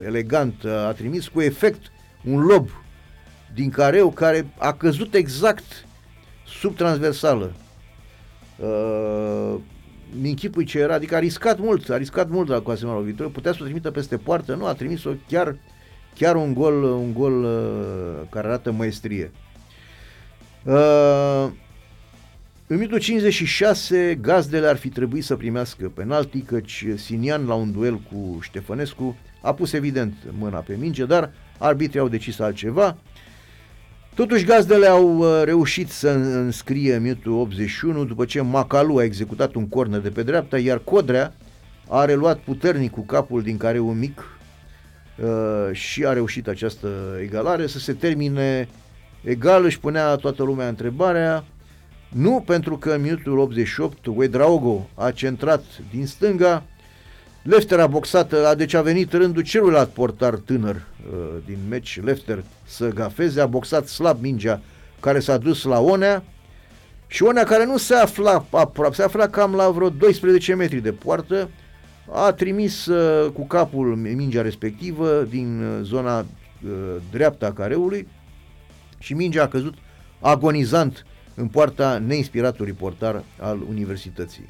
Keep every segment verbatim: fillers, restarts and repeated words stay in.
elegant, a trimis cu efect un lob din careu care a căzut exact sub transversală. Uh, mi-închipui ce era, adică a riscat mult, a riscat mult la cu asemenea lovitură, putea să o trimită peste poartă, nu, a trimis-o chiar, chiar un gol, un gol uh, care arată maestrie. Uh, în minutul cincizeci și șase, gazdele ar fi trebuit să primească penalti, căci Sinian, la un duel cu Ștefănescu, a pus evident mâna pe minge, dar arbitrii au decis altceva. Totuși gazdele au reușit să înscrie în minutul optzeci și unu, după ce Macalu a executat un corner de pe dreapta, iar Codrea a reluat puternic cu capul din careul mic uh, și a reușit această egalare. Să se termine egal, își punea toată lumea întrebarea. Nu, pentru că în minutul optzeci și opt Ouedraogo a centrat din stânga, Lefter a boxat, deci a venit rândul celuilalt portar tânăr uh, din meci, Lefter, să gafeze, a boxat slab mingea care s-a dus la Onea și Onea, care nu se afla aproape, se afla cam la vreo doisprezece metri de poartă, a trimis uh, cu capul mingea respectivă din uh, zona uh, dreaptă a careului și mingea a căzut agonizant în poarta neinspiratului portar al Universității.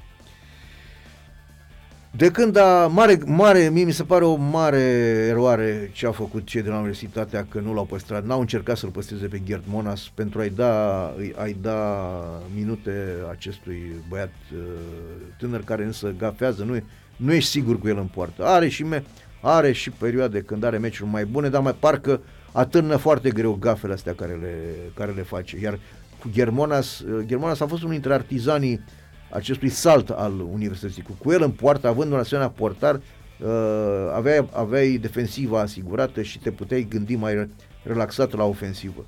De când a mare, mare, mie mi se pare o mare eroare ce a făcut cei de la Universitatea, că nu l-au păstrat, n-au încercat să-l păstreze pe Gerd Monas pentru a-i da, a-i da minute acestui băiat tânăr care însă gafează, nu, nu ești sigur cu el în poartă. Are și, me, are și perioade când are meciuri mai bune, dar mai parcă atârnă foarte greu gafele astea care le, care le face. Iar cu Gerd Monas, Gerd Monas a fost unul dintre artizanii acestui salt al Universității. Cu el în poartă, având un asemenea portar, uh, aveai, aveai defensiva asigurată și te puteai gândi mai relaxat la ofensivă.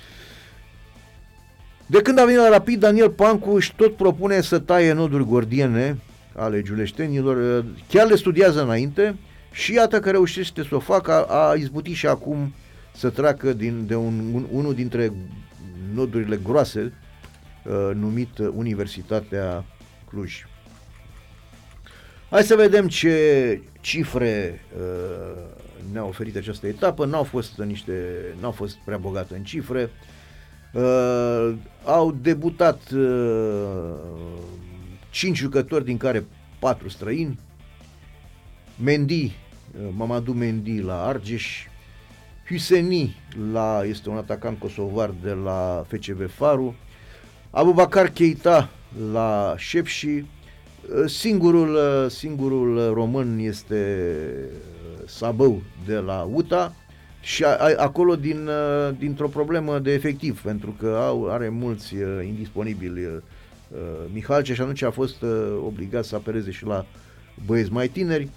De când a venit la Rapid, Daniel Pancu își tot propune să taie noduri gordiene ale giuleștenilor, chiar le studiază înainte și iată că reușește să o facă, a, a izbutit și acum să treacă din, de un, un, unul dintre nodurile groase, Uh, numit Universitatea Cluj. Hai să vedem ce cifre uh, ne-a oferit această etapă. N-au fost niște, n-au fost prea bogate în cifre. Uh, au debutat uh, cinci jucători, din care patru străini. Mendy, uh, Mamadou Mendy la Argeș, Hüseni la, este un atacant kosovar de la F C V Faru, Abubakar Keita la Șepși, singurul, singurul român este Sabău de la U T A și a, a, acolo din, dintr-o problemă de efectiv, pentru că au, are mulți indisponibili Mihalce și atunci a fost obligat să apeleze și la băieți mai tineri,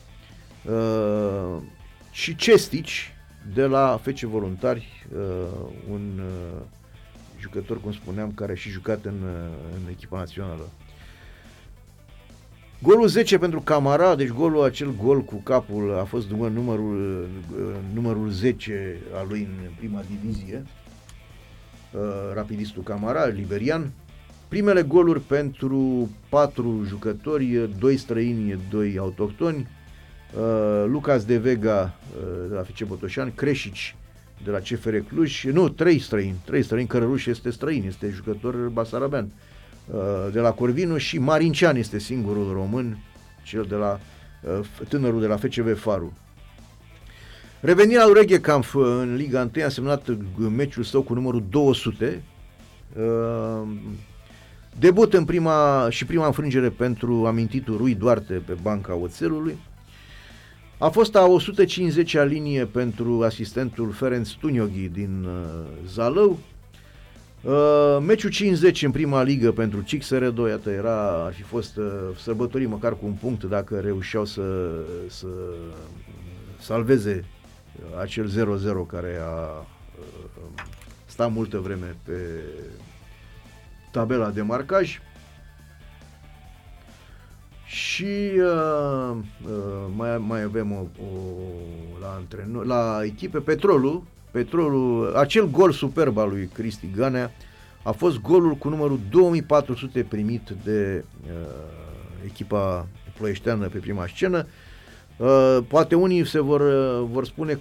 și Cestici de la F C Voluntari, un jucător, cum spuneam, care a și jucat în, în echipa națională. Golul zece pentru Camara, deci golul, acel gol cu capul a fost numărul, numărul zece al lui în prima divizie, rapidistul Camara, liberian. Primele goluri pentru patru jucători, doi străini, doi autohtoni, Lucas de Vega de la F C Botoșani, Creșici de la C F R Cluj, nu, trei străini, trei străini, Cărăruș este străin, este jucător basarabean, de la Corvinu, și Marincean este singurul român, cel de la tânărul de la F C V Faru. Revenirea lui Reghekamp în Liga unu a semnat meciul său cu numărul două sute, debut în prima și prima înfrângere pentru amintitul Rui Duarte pe banca Oțelului. A fost a o sută cincizecea linie pentru asistentul Ferenc Tunioghi din uh, Zalău. Uh, meciul cincizeci în prima ligă pentru C X R doi, iată, era, ar fi fost uh, sărbătorit măcar cu un punct dacă reușeau să, să salveze acel zero zero care a uh, stat multă vreme pe tabela de marcaj. Și uh, uh, mai, mai avem o, o, la, antrenor, la echipe, Petrolul, Petrolul, acel gol superb al lui Cristi Ganea a fost golul cu numărul două mii patru sute primit de uh, echipa ploieșteană pe prima scenă. Uh, poate unii se vor, uh, vor spune